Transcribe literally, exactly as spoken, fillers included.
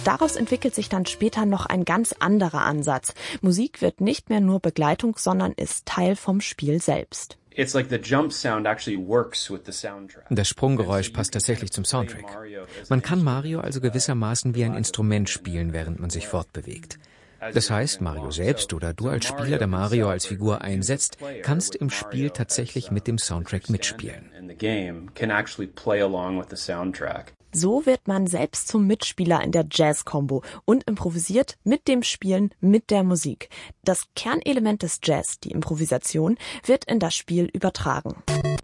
Daraus entwickelt sich dann später noch ein ganz anderer Ansatz. Musik wird nicht mehr nur Begleitung, sondern ist Teil vom Spiel selbst. Das Sprunggeräusch passt tatsächlich zum Soundtrack. Man kann Mario also gewissermaßen wie ein Instrument spielen, während man sich fortbewegt. Das heißt, Mario selbst oder du als Spieler, der Mario als Figur einsetzt, kannst im Spiel tatsächlich mit dem Soundtrack mitspielen. So wird man selbst zum Mitspieler in der Jazz-Kombo und improvisiert mit dem Spielen, mit der Musik. Das Kernelement des Jazz, die Improvisation, wird in das Spiel übertragen.